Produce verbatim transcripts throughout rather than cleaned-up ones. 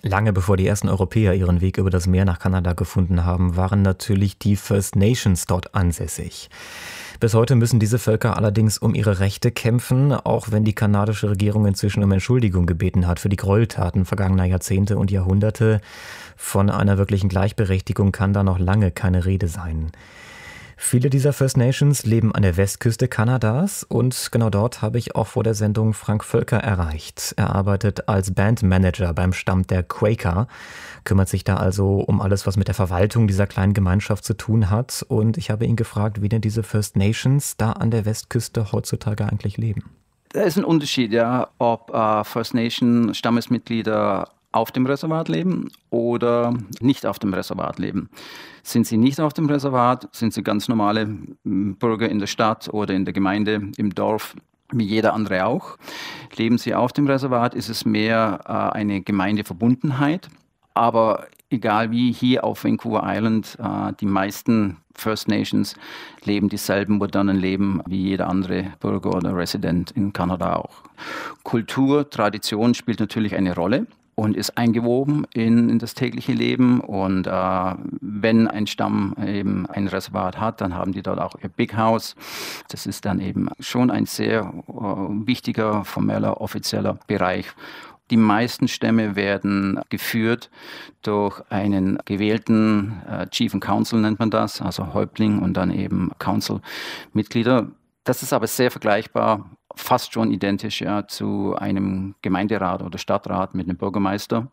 Lange bevor die ersten Europäer ihren Weg über das Meer nach Kanada gefunden haben, waren natürlich die First Nations dort ansässig. Bis heute müssen diese Völker allerdings um ihre Rechte kämpfen, auch wenn die kanadische Regierung inzwischen um Entschuldigung gebeten hat für die Gräueltaten vergangener Jahrzehnte und Jahrhunderte. Von einer wirklichen Gleichberechtigung kann da noch lange keine Rede sein. Viele dieser First Nations leben an der Westküste Kanadas und genau dort habe ich auch vor der Sendung Frank Völker erreicht. Er arbeitet als Bandmanager beim Stamm der Quaker, kümmert sich da also um alles, was mit der Verwaltung dieser kleinen Gemeinschaft zu tun hat. Und ich habe ihn gefragt, wie denn diese First Nations da an der Westküste heutzutage eigentlich leben. Da ist ein Unterschied, ja, ob äh, First Nation Stammesmitglieder auf dem Reservat leben oder nicht auf dem Reservat leben. Sind sie nicht auf dem Reservat, sind sie ganz normale Bürger in der Stadt oder in der Gemeinde, im Dorf, wie jeder andere auch. Leben sie auf dem Reservat, ist es mehr äh, eine Gemeindeverbundenheit. Aber egal wie, hier auf Vancouver Island, äh, die meisten First Nations leben dieselben modernen Leben wie jeder andere Bürger oder Resident in Kanada auch. Kultur, Tradition spielt natürlich eine Rolle und ist eingewoben in, in das tägliche Leben. Und äh, wenn ein Stamm eben ein Reservat hat, dann haben die dort auch ihr Big House. Das ist dann eben schon ein sehr äh, wichtiger, formeller, offizieller Bereich. Die meisten Stämme werden geführt durch einen gewählten äh, Chief and Council, nennt man das, also Häuptling und dann eben Council-Mitglieder. Das ist aber sehr vergleichbar, fast schon identisch ja, zu einem Gemeinderat oder Stadtrat mit einem Bürgermeister.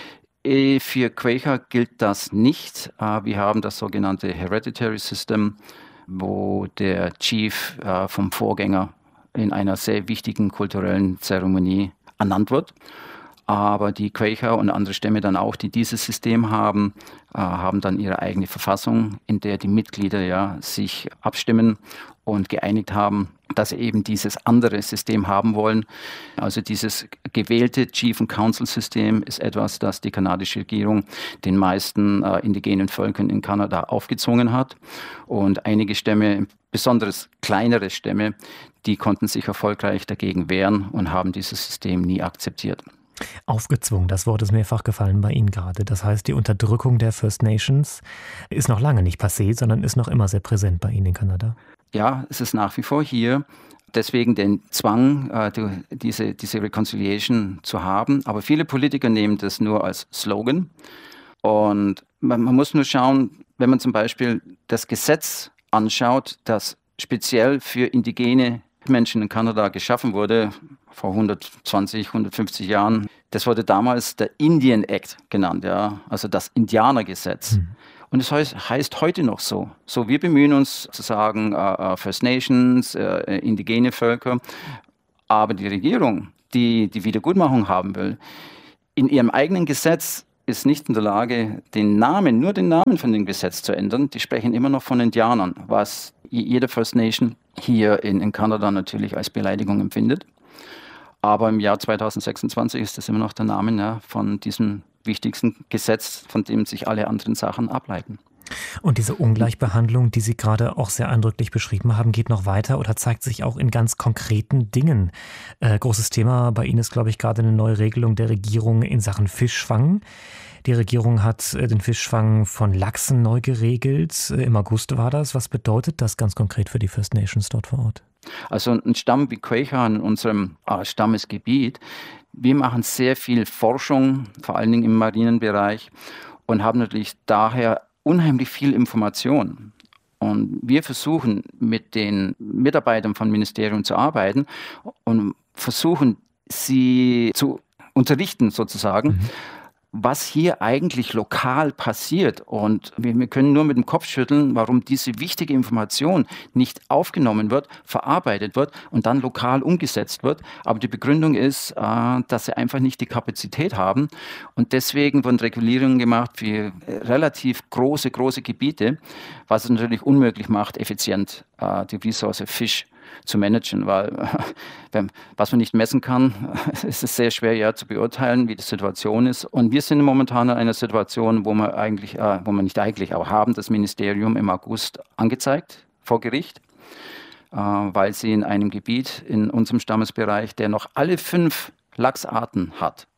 Für Quaker gilt das nicht. Wir haben das sogenannte Hereditary System, wo der Chief vom Vorgänger in einer sehr wichtigen kulturellen Zeremonie ernannt wird. Aber die Quaker und andere Stämme dann auch, die dieses System haben, äh, haben dann ihre eigene Verfassung, in der die Mitglieder ja sich abstimmen und geeinigt haben, dass sie eben dieses andere System haben wollen. Also dieses gewählte Chief and Council System ist etwas, das die kanadische Regierung den meisten äh, indigenen Völkern in Kanada aufgezwungen hat. Und einige Stämme, besonders kleinere Stämme, die konnten sich erfolgreich dagegen wehren und haben dieses System nie akzeptiert. Aufgezwungen, das Wort ist mehrfach gefallen bei Ihnen gerade. Das heißt, die Unterdrückung der First Nations ist noch lange nicht passé, sondern ist noch immer sehr präsent bei Ihnen in Kanada. Ja, es ist nach wie vor hier. Deswegen den Zwang, äh, die, diese, diese Reconciliation zu haben. Aber viele Politiker nehmen das nur als Slogan. Und man, man muss nur schauen, wenn man zum Beispiel das Gesetz anschaut, das speziell für indigene Menschen in Kanada geschaffen wurde, vor hundertzwanzig, hundertfünfzig Jahren. Das wurde damals der Indian Act genannt, ja, also das Indianergesetz. Mhm. Und es heißt, heißt heute noch so. So, wir bemühen uns zu sagen, uh, First Nations, uh, indigene Völker, aber die Regierung, die die Wiedergutmachung haben will, in ihrem eigenen Gesetz ist nicht in der Lage, den Namen, nur den Namen von dem Gesetz zu ändern. Die sprechen immer noch von Indianern, was jede First Nation hier in, in Kanada natürlich als Beleidigung empfindet. Aber im Jahr zweitausendsechsundzwanzig ist das immer noch der Name ja, von diesem wichtigsten Gesetz, von dem sich alle anderen Sachen ableiten. Und diese Ungleichbehandlung, die Sie gerade auch sehr eindrücklich beschrieben haben, geht noch weiter oder zeigt sich auch in ganz konkreten Dingen. Äh, großes Thema bei Ihnen ist, glaube ich, gerade eine neue Regelung der Regierung in Sachen Fischfang. Die Regierung hat äh, den Fischfang von Lachsen neu geregelt. Äh, Im August war das. Was bedeutet das ganz konkret für die First Nations dort vor Ort? Also ein Stamm wie Quaker in unserem äh, Stammesgebiet, wir machen sehr viel Forschung, vor allen Dingen im marinen Bereich und haben natürlich daher unheimlich viel Information. Und wir versuchen mit den Mitarbeitern von Ministerium zu arbeiten und versuchen sie zu unterrichten sozusagen, mhm. was hier eigentlich lokal passiert. Und wir, wir können nur mit dem Kopf schütteln, warum diese wichtige Information nicht aufgenommen wird, verarbeitet wird und dann lokal umgesetzt wird. Aber die Begründung ist, äh, dass sie einfach nicht die Kapazität haben. Und deswegen wurden Regulierungen gemacht für relativ große, große Gebiete, was es natürlich unmöglich macht, effizient äh, die Ressource Fisch zu managen, weil wenn, was man nicht messen kann, ist es sehr schwer ja, zu beurteilen, wie die Situation ist. Und wir sind momentan in einer Situation, wo wir eigentlich, äh, wo wir nicht eigentlich, aber haben das Ministerium im August angezeigt vor Gericht, äh, weil sie in einem Gebiet in unserem Stammesbereich, der noch alle fünf Lachsarten hat,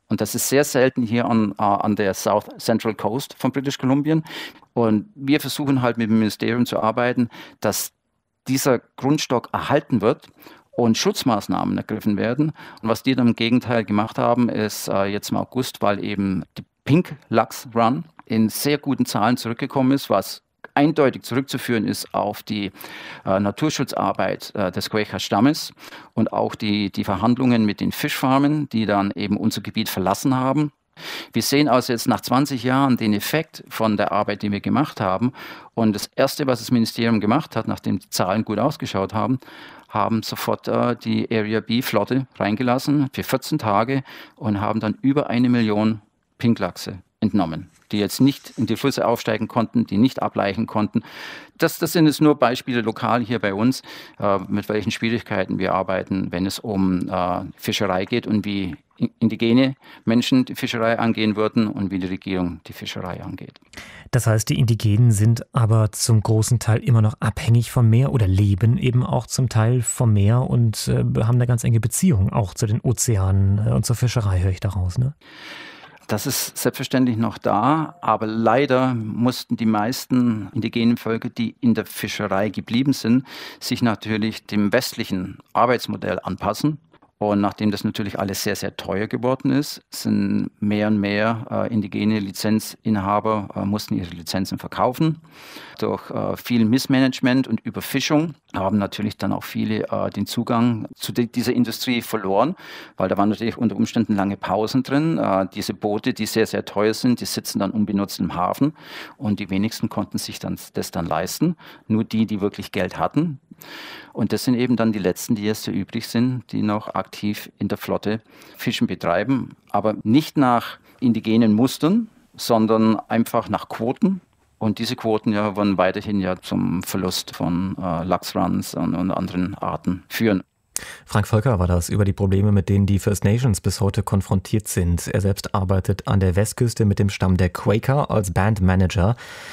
Und das ist sehr selten hier an, uh, an der South Central Coast von British Columbia. Und wir versuchen halt mit dem Ministerium zu arbeiten, dass dieser Grundstock erhalten wird und Schutzmaßnahmen ergriffen werden. Und was die dann im Gegenteil gemacht haben, ist uh, jetzt im August, weil eben die Pink Lachs Run in sehr guten Zahlen zurückgekommen ist, was eindeutig zurückzuführen ist auf die äh, Naturschutzarbeit äh, des Quaker-Stammes und auch die, die Verhandlungen mit den Fischfarmen, die dann eben unser Gebiet verlassen haben. Wir sehen also jetzt nach zwanzig Jahren den Effekt von der Arbeit, die wir gemacht haben. Und das Erste, was das Ministerium gemacht hat, nachdem die Zahlen gut ausgeschaut haben, haben sofort äh, die Area B-Flotte reingelassen für vierzehn Tage und haben dann über eine Million Pinklachse entnommen, die jetzt nicht in die Flüsse aufsteigen konnten, die nicht ableichen konnten. Das, das sind jetzt nur Beispiele lokal hier bei uns, äh, mit welchen Schwierigkeiten wir arbeiten, wenn es um äh, Fischerei geht und wie indigene Menschen die Fischerei angehen würden und wie die Regierung die Fischerei angeht. Das heißt, die Indigenen sind aber zum großen Teil immer noch abhängig vom Meer oder leben eben auch zum Teil vom Meer und äh, haben eine ganz enge Beziehung auch zu den Ozeanen äh, und zur Fischerei, höre ich daraus, ne? Das ist selbstverständlich noch da, aber leider mussten die meisten indigenen Völker, die in der Fischerei geblieben sind, sich natürlich dem westlichen Arbeitsmodell anpassen. Und nachdem das natürlich alles sehr, sehr teuer geworden ist, sind mehr und mehr äh, indigene Lizenzinhaber äh, mussten ihre Lizenzen verkaufen. Durch äh, viel Missmanagement und Überfischung haben natürlich dann auch viele äh, den Zugang zu de- dieser Industrie verloren, weil da waren natürlich unter Umständen lange Pausen drin. Äh, diese Boote, die sehr, sehr teuer sind, die sitzen dann unbenutzt im Hafen und die wenigsten konnten sich dann, das dann leisten. Nur die, die wirklich Geld hatten. Und das sind eben dann die Letzten, die jetzt so übrig sind, die noch aktiv in der Flotte Fischen betreiben, aber nicht nach indigenen Mustern, sondern einfach nach Quoten. Und diese Quoten ja wollen weiterhin ja zum Verlust von äh, Lachsruns und, und anderen Arten führen. Frank Volker war das über die Probleme, mit denen die First Nations bis heute konfrontiert sind. Er selbst arbeitet an der Westküste mit dem Stamm der Quaker als Bandmanager,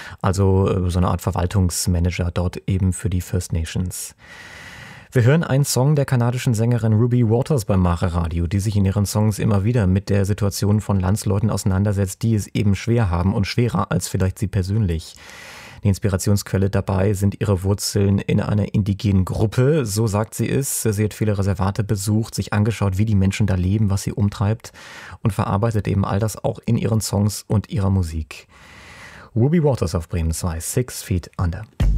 also so eine Art Verwaltungsmanager dort eben für die First Nations. Wir hören einen Song der kanadischen Sängerin Ruby Waters beim Mare Radio, die sich in ihren Songs immer wieder mit der Situation von Landsleuten auseinandersetzt, die es eben schwer haben und schwerer als vielleicht sie persönlich. Die Inspirationsquelle dabei sind ihre Wurzeln in einer indigenen Gruppe, so sagt sie es. Sie hat viele Reservate besucht, sich angeschaut, wie die Menschen da leben, was sie umtreibt und verarbeitet eben all das auch in ihren Songs und ihrer Musik. Ruby Waters auf Bremen zwei, Six Feet Under.